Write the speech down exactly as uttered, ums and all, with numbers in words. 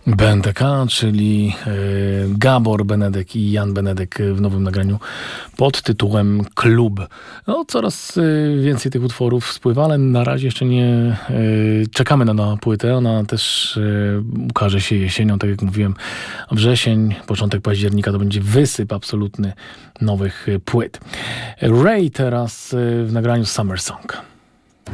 B N D K, czyli e, Gabor Benedek i Jan Benedek w nowym nagraniu pod tytułem Klub. No, coraz e, więcej tych utworów spływa, ale na razie jeszcze nie e, czekamy na, na płytę. Ona też e, ukaże się jesienią, tak jak mówiłem, wrzesień, początek października to będzie wysyp absolutny nowych e, płyt. Ray teraz e, w nagraniu Summer Song.